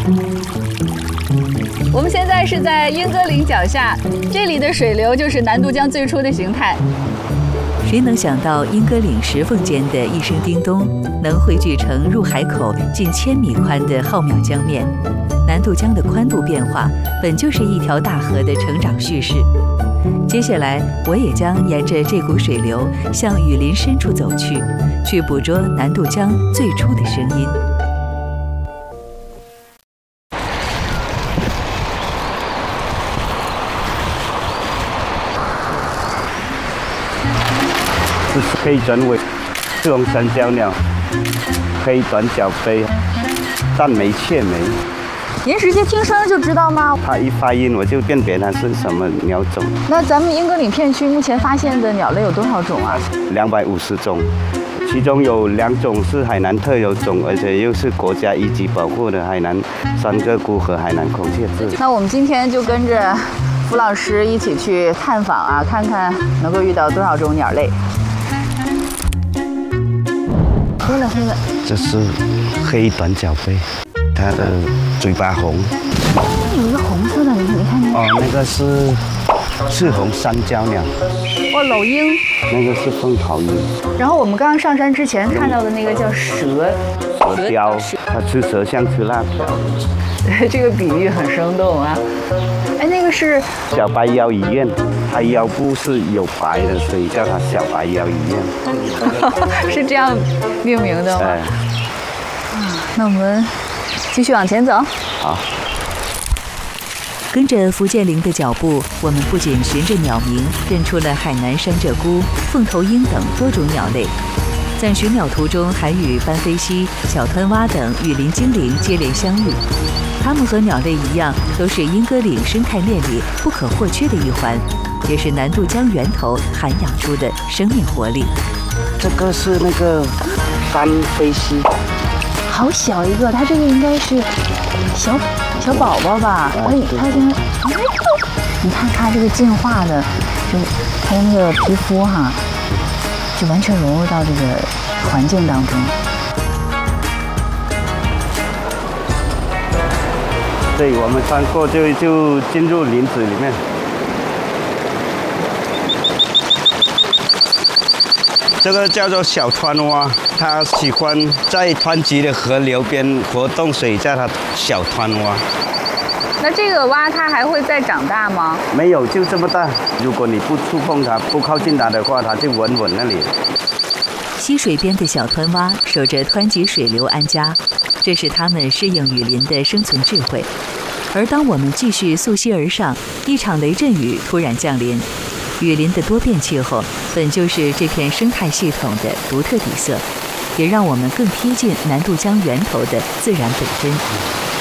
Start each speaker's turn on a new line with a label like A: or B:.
A: 我们现在是在莺歌岭脚下，这里的水流就是南渡江最初的形态。
B: 谁能想到莺歌岭石缝间的一声叮咚，能汇聚成入海口近1000米宽的浩渺江面？南渡江的宽度变化，本就是一条大河的成长叙事。接下来，我也将沿着这股水流向雨林深处走去，去捕捉南渡江最初的声音。
C: 这是黑转尾赤红山椒鸟，黑短角飞，淡眉雀眉。
A: 您直接听声就知道吗？
C: 它一发音我就辨别它是什么鸟种。
A: 那咱们莺歌岭片区目前发现的鸟类有多少种啊
C: ？250种，其中有2种是海南特有种，而且又是国家一级保护的海南三个菇和海南孔雀雉。
A: 那我们今天就跟着傅老师一起去探访啊，看看能够遇到多少种鸟类。黑了，
C: 这是黑短角飞，它的嘴巴红。
A: 有一个红色的，你看见？
C: 哦，那个是赤红山椒鸟。
A: 哦，老鹰。
C: 那个是凤桃鹰。
A: 然后我们刚刚上山之前看到的那个叫蛇
C: 雕，它吃蛇像吃辣条。
A: 这个比喻很生动啊。哎，那个是
C: 小白腰鱼雁，它腰部是有白的，所以叫它小白腰鱼雁。
A: 是这样命名的吗？那我们继续往前走。
C: 好。
B: 跟着福建林的脚步，我们不仅循着鸟鸣认出了海南山鹧鸪、凤头鹰等多种鸟类，在寻鸟途中还与斑飞蜥、小湍蛙等雨林精灵接连相遇。它们和鸟类一样，都是莺歌岭生态链里不可或缺的一环，也是南渡江源头涵养出的生命活力。
C: 这个是那个斑飞蜥，
A: 好小一个，它这个应该是小宝宝吧？它现在，你看它这个进化的，就它的那个皮肤哈，就完全融入到这个环境当中。
C: 对，我们穿过就进入林子里面。这个叫做小湍蛙，它喜欢在湍急的河流边活动，所以叫它小湍蛙。
A: 那这个蛙它还会再长大吗？
C: 没有，就这么大。如果你不触碰它，不靠近它的话，它就稳那里。
B: 溪水边的小湍蛙守着湍急水流安家，这是它们适应雨林的生存智慧。而当我们继续溯溪而上，一场雷阵雨突然降临。雨林的多变气候本就是这片生态系统的独特底色，也让我们更贴近南渡江源头的自然本真。